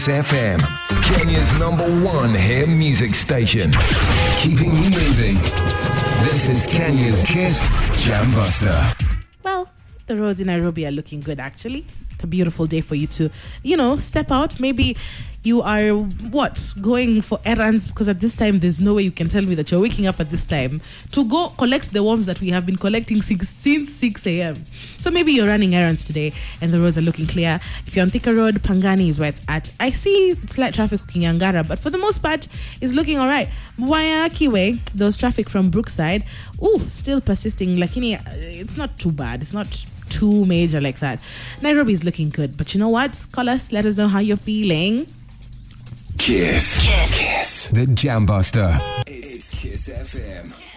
FM, Kenya's #1 hit music station, keeping you moving. This is Kenya's Kiss Jam Buster. Well, the roads in Nairobi are looking good, actually. It's a beautiful day for you to, step out. Maybe you are, going for errands, because at this time, there's no way you can tell me that you're waking up at this time to go collect the worms that we have been collecting since 6 a.m. So maybe you're running errands today and the roads are looking clear. If you're on Thika Road, Pangani is where it's at. I see slight traffic hooking Yangara, but for the most part, it's looking all right. Mwayaki Way, those traffic from Brookside, still persisting. Lakini, it's not too bad. It's not too major like that. Nairobi is looking good, but you know what? Call us, let us know how you're feeling. Kiss. The Jam Buster. It's Kiss FM.